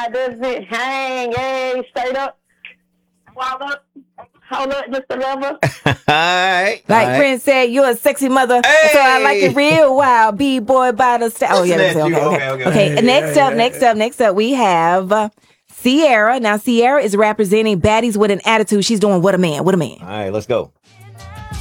How does it hang? Hey, straight up. Wild up. Hold up just a level. Like Prince said, you're a sexy mother. Hey! So I like it real wild. B-boy by the style. Oh, yeah. Okay. Next up, we have Ciara. Now, Ciara is representing Baddies with an Attitude. She's doing What a Man. All right, let's go.